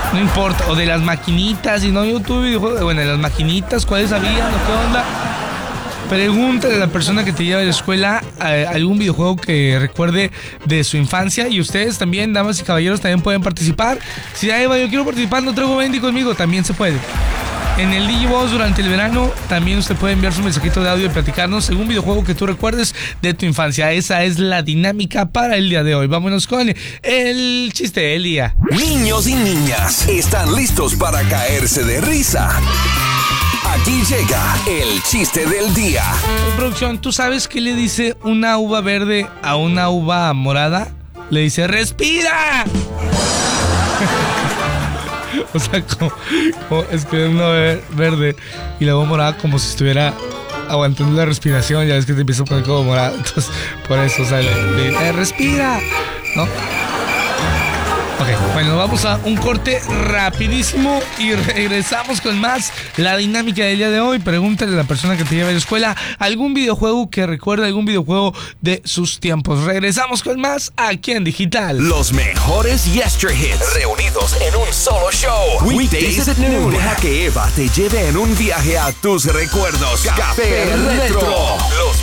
No importa, o de las maquinitas, si no yo tuve videojuegos, bueno, de las maquinitas, ¿cuáles habían o qué onda? Pregúntale a la persona que te lleva a la escuela algún videojuego que recuerde de su infancia. Y ustedes también, damas y caballeros, también pueden participar. Si Eva, yo quiero participar, no traigo Bendy conmigo, también se puede. En el Digivoz durante el verano también usted puede enviar su mensajito de audio y platicarnos algún videojuego que tú recuerdes de tu infancia. Esa es la dinámica para el día de hoy. Vámonos con el chiste del día. Niños y niñas están listos para caerse de risa. Aquí llega el chiste del día. Producción, ¿tú sabes qué le dice una uva verde a una uva morada? Le dice, ¡respira! O sea, como es que una verde y la uva morada como si estuviera aguantando la respiración. Ya ves que te empieza a poner como morada. Entonces, por eso, o sea, le respira, ¿no? Ok, bueno, vamos a un corte rapidísimo y regresamos con más. La dinámica del día de hoy. Pregúntale a la persona que te lleva a la escuela algún videojuego que recuerde algún videojuego de sus tiempos. Regresamos con más aquí en Digital. Los mejores Yester Hits reunidos en un solo show. Weekdays at noon. Deja que Eva te lleve en un viaje a tus recuerdos. Café Retro. Los